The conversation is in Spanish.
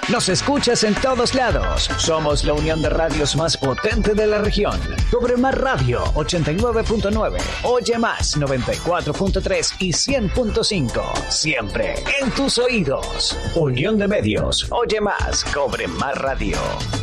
Nos escuchas en todos lados. Somos la unión de radios más potente de la región. Cobre Más Radio 89.9, Oye Más 94.3 y 100.5. Siempre en tus oídos. Unión de Medios. Oye Más, Cobre Más Radio.